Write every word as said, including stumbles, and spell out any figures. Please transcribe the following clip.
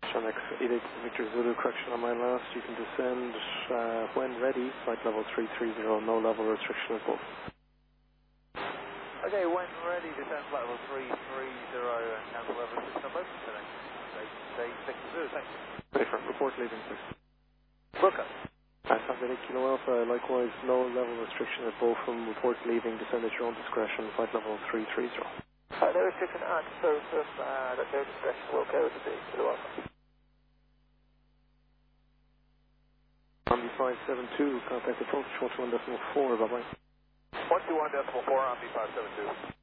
Sean X eight eight Victor Zulu, correction on my last. You can descend uh, when ready, flight level three three zero, no level restriction above. Okay, when ready, descend flight level three three zero and cancel level restriction above. Stay six zero, thanks. Ready for report leaving, please. Booker. Alpha eight Kilo Alpha, likewise, no level restriction at Beaufort, report leaving, descend at your own discretion, flight level three three zero. Uh, no restriction at Beaufort, uh, that's their discretion, will okay with the Kilo Alpha. Omni five seven two, contact approach, one two one point four, bye bye. one two one point four, Omni five seven two.